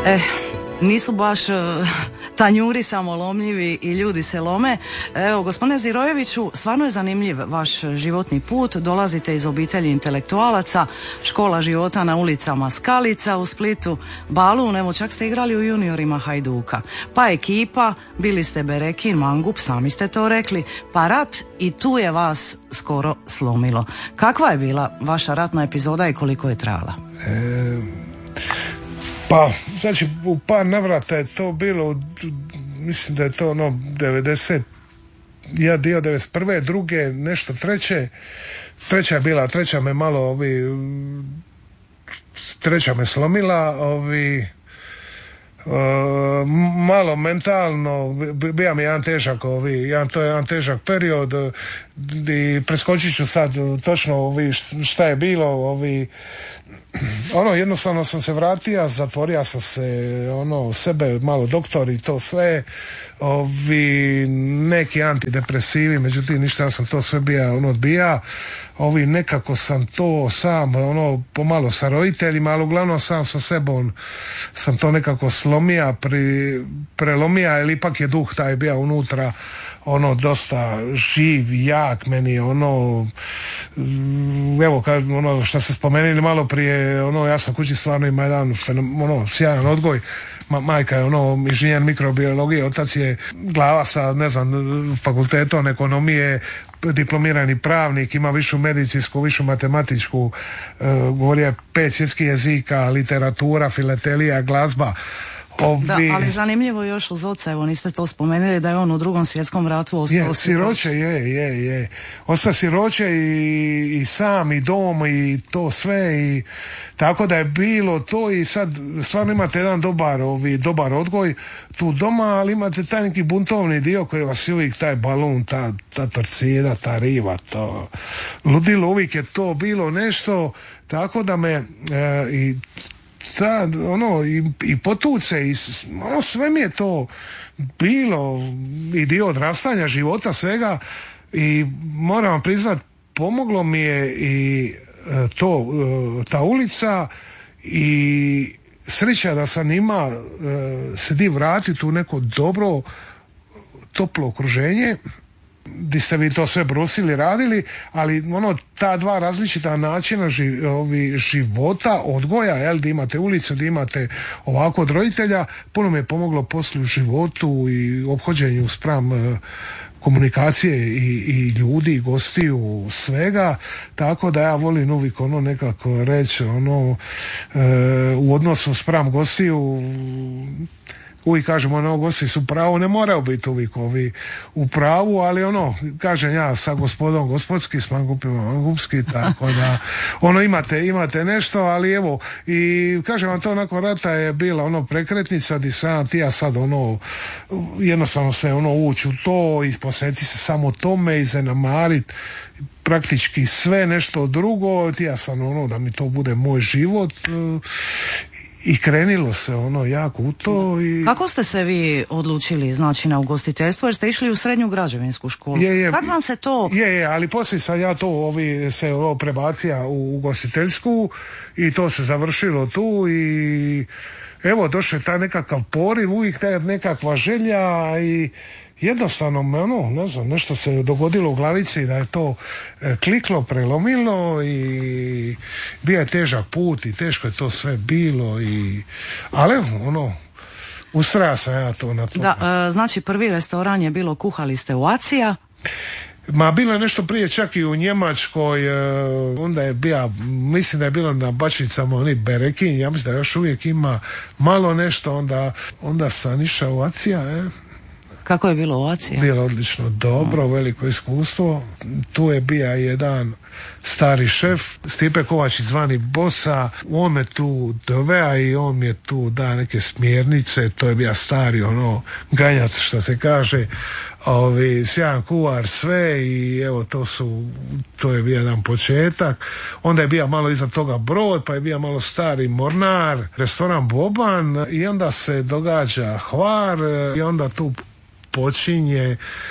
Nisu baš tanjuri samolomljivi i ljudi se lome. Evo, gospodine Zirojeviću, stvarno je zanimljiv vaš životni put. Dolazite iz obitelji intelektualaca, škola života na ulicama Skalica u Splitu, balun, evo čak ste igrali u juniorima Hajduka. Pa ekipa, bili ste Berekin, Mangup, sami ste to rekli, pa rat i tu je vas skoro slomilo. Kakva je bila vaša ratna epizoda i koliko je trajala? Pa, znači, u par navrata je to bilo, mislim da je to 90, ja dio 91. druge, nešto treće. Treća me malo, treća me slomila, malo mentalno, bija mi jedan težak period i preskočit ću sad točno šta je bilo, jednostavno sam se vratio, zatvorio sam se, sebe malo doktor i to sve, neki antidepresivi, međutim ništa, ja sam to sve odbija, nekako sam to sam, pomalo sa roditeljima, ali uglavnom sam sa sebom sam to nekako slomija, prelomija, jer ipak je duh taj bio unutra, dosta živ, jak, meni evo, što ste spomenuli malo prije, ja sam kući stvarno ima jedan sjajan odgoj. Majka je inženjer mikrobiologije, otac je glava sa, fakultetom ekonomije, diplomirani pravnik, ima višu medicinsku, višu matematičku, govori 5 svjetskih jezika, literatura, filatelija, glazba. Da, ali zanimljivo još uz oca, evo niste to spomenuli, da je on u Drugom svjetskom ratu ostao siroće. Ostao siroće i sam i dom i to sve, i tako da je bilo to, i sad stvarno imate jedan dobar odgoj tu doma, ali imate taj neki buntovni dio koji vas uvijek, taj balun, ta torcida, ta riva, to ludilo, uvijek je to bilo nešto, tako da me i potuce i sve mi je to bilo i dio odrastanja, života, svega, i moram vam priznat, pomoglo mi je i ta ulica i sreća da sam ima se di vratiti u neko dobro toplo okruženje di ste vi to sve brusili, radili, ali ta dva različita načina života, odgoja, di imate ulicu, di imate ovako od roditelja, puno mi je pomoglo poslije u životu i ophođenju spram komunikacije i ljudi, i gostiju, svega, tako da ja volim uvijek nekako reći u odnosu spram gostiju, uvijek kažemo, gosti su pravo, ne moraju biti uvijek u pravu, ali kažem ja sa gospodom gospodski, s mangupima mangupski, tako da imate nešto, ali evo, i kažem vam, to nakon rata je bila prekretnica di sam ti ja sad jednostavno se ući u to i posvetiti se samo tome i zanemarit praktički sve nešto drugo, ti ja sam da mi to bude moj život. I krenilo se jako u to. Kako ste se vi odlučili, znači, na ugostiteljstvo, jer ste išli u srednju građevinsku školu? Kad vam se to... ali poslije sam ja to se prebacija u ugostiteljsku i to se završilo tu i evo, došao je taj nekakav poriv, uvijek taj nekakva želja i jednostavno me nešto se dogodilo u glavici da je to kliklo, prelomilo i bio je težak put i teško je to sve bilo, ali ustraja sam ja to na to. Da, znači prvi restoran je bilo, kuhali ste u Acija? Bilo je nešto prije čak i u Njemačkoj, onda je mislim da je bilo na Bačvicama Berekin, ja mislim da još uvijek ima malo nešto, onda sam išao u Acija, Kako je bilo u Acija? Bilo odlično, dobro, veliko iskustvo. Tu je bio jedan stari šef, Stipe Kovačić zvani Bosa, on me tu dovea i on mi je tu da neke smjernice, to je bio stari ganjac, što se kaže, sjajan kuvar, sve, i evo to je bio jedan početak. Onda je bio malo iza toga Brod, pa je bio malo stari Mornar, restoran Boban, i onda se događa Hvar i onda tu počinje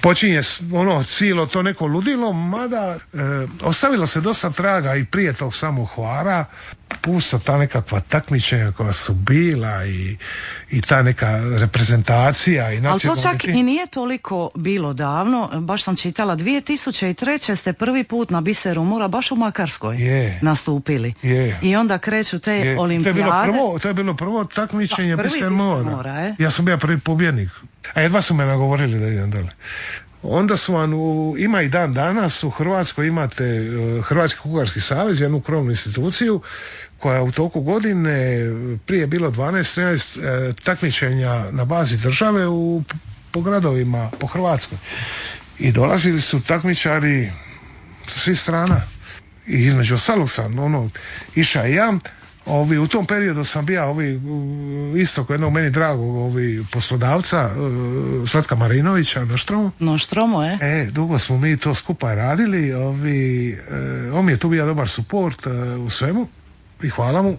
počinje ono cijelo to neko ludilo, mada ostavilo se dosta traga i prije tog samog Hvara, pusto ta nekakva takmičenja koja su bila i ta neka reprezentacija i ali to čak i nije toliko bilo davno, baš sam čitala 2003. ste prvi put na Biseru mora baš u Makarskoj nastupili i onda kreću te olimpijade. To je bilo prvo takmičenje Biser mora. Ja sam bio prvi pobjednik, a jedva su me nagovorili da idem dalje. Onda su vam, ima i dan danas u Hrvatskoj imate Hrvatski kuharski savez, jednu krovnu instituciju koja u toku godine, prije je bilo 12-13 takmičenja na bazi države po gradovima, po Hrvatskoj. I dolazili su takmičari sa svih strana. I između ostalog sam išao i ja. U tom periodu sam bio isto kod jednog meni dragog poslodavca Slatka Marinovića Noštromo, dugo smo mi to skupa radili. On mi je tu bio dobar suport u svemu i hvala mu.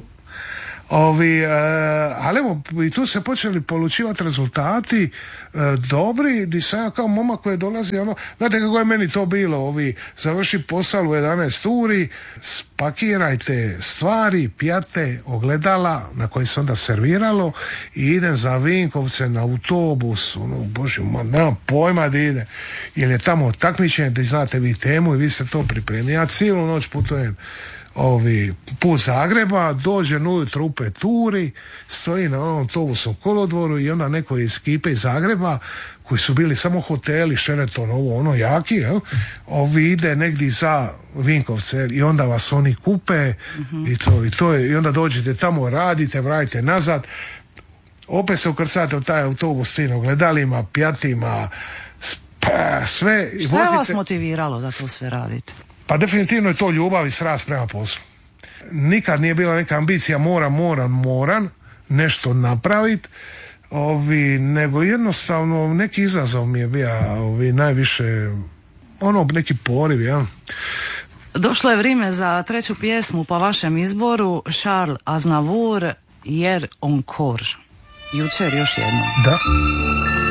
Ali evo, i tu se počeli polučivati rezultati dobri, di sam ja kao momak koji dolazi, znate kako je meni to bilo, završi posao u 11 uri, spakirajte stvari, pijate, ogledala na koji se onda serviralo i idem za Vinkovce na autobus, bože, nemam pojma da ide, jer je tamo takmičenje da znate vi temu i vi ste to pripremili. Ja cijelu noć putujem put Zagreba, dođem ujutro u 5 uri, stoji na onom autobusnom kolodvoru i onda neko iz ekipe iz Zagreba, koji su bili samo hoteli, Sheraton, jaki, ide negdje za Vinkovce i onda vas oni kupe i onda dođete tamo, radite, vratite nazad, opet se ukrcate u taj autobus s tim ogledalima, pjatima, sve. Šta je vas motiviralo da to sve radite? Pa definitivno je to ljubav i strast prema poslu. Nikad nije bila neka ambicija moram nešto napraviti, nego jednostavno neki izazov mi je bio najviše neki poriv, ja. Došlo je vrijeme za treću pjesmu po vašem izboru, Charles Aznavour, Hier encore. Jučer još jednom. Da.